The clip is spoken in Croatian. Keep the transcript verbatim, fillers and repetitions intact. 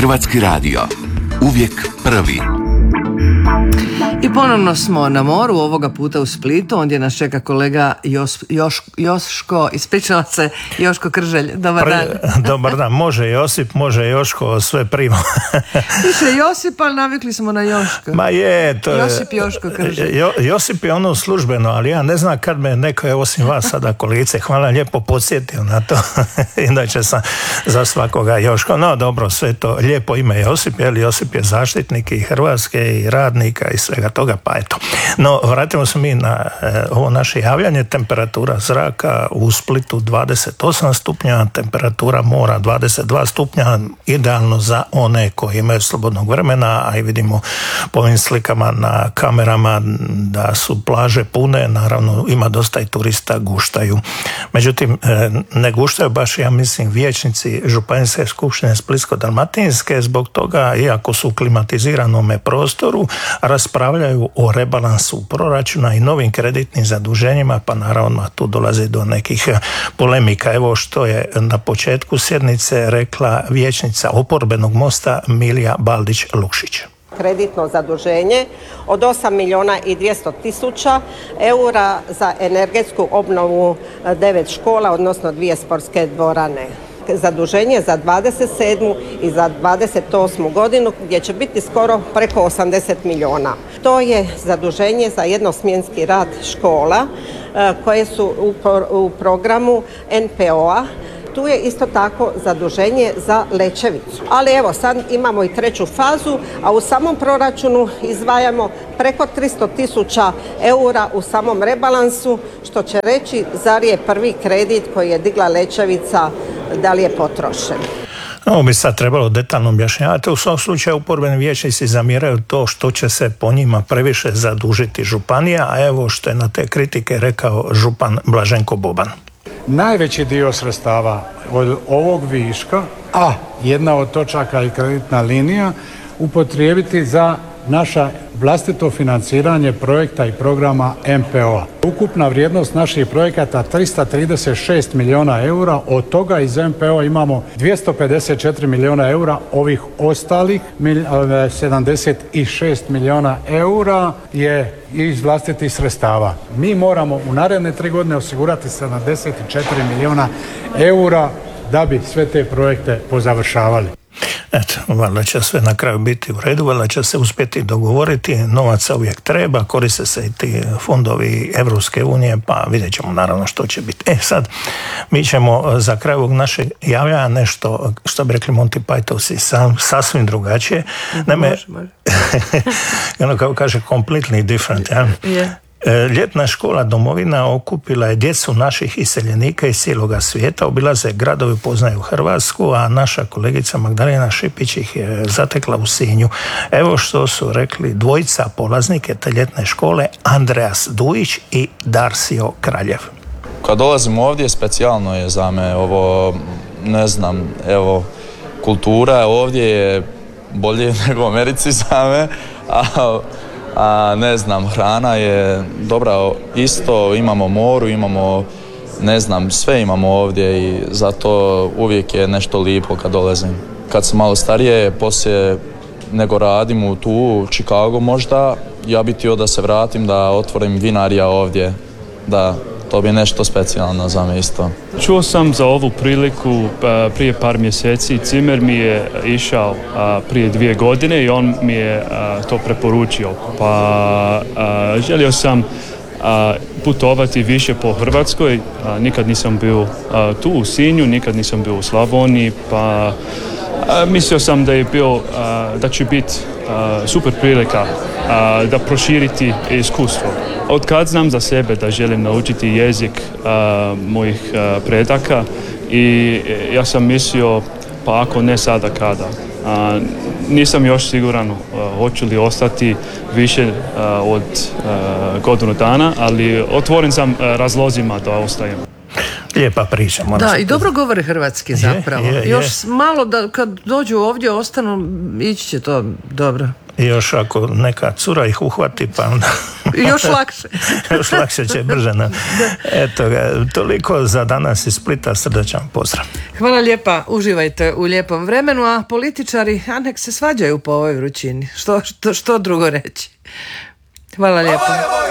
Hrvatski radio. Uvijek prvi. I ponovno smo na moru, ovoga puta u Splitu. Ondje nas čeka kolega Jos, Još, Joško, ispričavam se, Joško Krželj. Dobar Pre, dan. Dobar dan, može Josip, može Joško, sve primo. Piše Josip, ali navikli smo na Joško. Ma je, to je... Josip Joško Krželj. Jo, Josip je ono službeno, ali ja ne znam kad me neko je osim vas sada, kolegice, hvala lijepo, podsjetio na to. Inače sam za svakoga Joško. No dobro, sve to lijepo ime Josip, jer Josip je zaštitnik i Hrvatske i radnika i svega toga, pa eto. No, vratimo se mi na e, ovo naše javljanje. Temperatura zraka u Splitu dvadeset osam stupnja, temperatura mora dvadeset dva stupnja, idealno za one koji imaju slobodnog vremena, a i vidimo po ovim slikama na kamerama da su plaže pune, naravno ima dosta i turista, guštaju. Međutim, e, ne guštaju baš, ja mislim, vijećnici Županijske skupštine Splitsko-dalmatinske, zbog toga, iako su u klimatiziranom prostoru, raspravljaju o rebalansu proračuna i novim kreditnim zaduženjima, pa naravno tu dolazi do nekih polemika. Evo što je na početku sjednice rekla vijećnica oporbenog mosta Milija Baldić-Lukšić. Kreditno zaduženje od osam milijuna i dvjesto tisuća eura za energetsku obnovu devet škola, odnosno dvije sportske dvorane. Zaduženje za dvadeset sedmu i za dvadeset osmu godinu gdje će biti skoro preko osamdeset milijuna. To je zaduženje za jednosmjenski rad škola koje su u programu en pe o-a. Tu je isto tako zaduženje za Lečevicu. Ali evo, sad imamo i treću fazu, a u samom proračunu izdvajamo preko tristo tisuća eura u samom rebalansu, što će reći zar je prvi kredit koji je digla Lečevica, da li je potrošen. Ovo bi sad trebalo detaljno objašnjavati. U svom slučaju oporbeni vijećnici zamjeraju to što će se po njima previše zadužiti županija, a evo što je na te kritike rekao župan Blaženko Boban. Najveći dio sredstava od ovog viška, a jedna od točaka je kreditna linija, upotrijebiti za naša vlastito financiranje projekta i programa en pe o-a. Ukupna vrijednost naših projekata tristo trideset šest milijuna eura, od toga iz en pe o-a imamo dvjesto pedeset četiri milijuna eura, ovih ostalih sedamdeset šest milijuna eura je iz vlastitih sredstava. Mi moramo u naredne tri godine osigurati sedamdeset četiri milijuna eura da bi sve te projekte pozavršavali. Eto, valjda će sve na kraju biti u redu, valjda će se uspjeti dogovoriti, novaca uvijek treba, koriste se i ti fondovi Evropske unije, pa vidjet ćemo naravno što će biti. E sad, mi ćemo za kraj ovog našeg javljanja nešto, što bi rekli Monty Pythonsi, sam, sasvim drugačije. Naime, može, može. ono kao kaže, completely different, ja? Yeah. Ljetna škola Domovina okupila je djecu naših iseljenika iz cijeloga svijeta, obilaze gradovi, upoznaju Hrvatsku, a naša kolegica Magdalena Šipić ih je zatekla u Sinju. Evo što su rekli dvojica polaznike te ljetne škole, Andreas Dujić i Darsio Kraljev. Kad dolazim ovdje, specijalno je za me ovo, ne znam, evo, kultura ovdje je bolje nego u Americi za me, a a ne znam, hrana je dobra isto, imamo moru, imamo, ne znam, sve imamo ovdje i zato uvijek je nešto lijepo kad dolazim. Kad sam malo starije, poslije nego radim u tu u Chicago možda, ja bi htio da se vratim, da otvorim vinarija ovdje, da to bi nešto specijalno za me isto. Čuo sam za ovu priliku prije par mjeseci. Cimer mi je išao prije dvije godine i on mi je to preporučio. Pa želio sam putovati više po Hrvatskoj. Nikad nisam bio tu u Sinju, nikad nisam bio u Slavoniji, pa mislio sam da je bio, da će biti super prilika da proširiti iskustvo. Od kad znam za sebe da želim naučiti jezik uh, mojih uh, predaka i ja sam mislio, pa ako ne sada, kada. Uh, nisam još siguran uh, hoću li ostati više uh, od uh, godinu dana, ali otvoren sam uh, razlozima da ostajem. Lijepa priča. Da, i dobro govore hrvatski zapravo. Je, je, je. Još malo da kad dođu ovdje ostanu, ići će to dobro. I još ako neka cura ih uhvati, pa onda... Još lakše. Još lakše će brže. Na... Eto ga, toliko za danas iz Splita, srdačan pozdrav. Hvala lijepa, uživajte u lijepom vremenu, a političari, a nek se svađaju po ovoj vrućini. Što, što, što drugo reći? Hvala lijepa.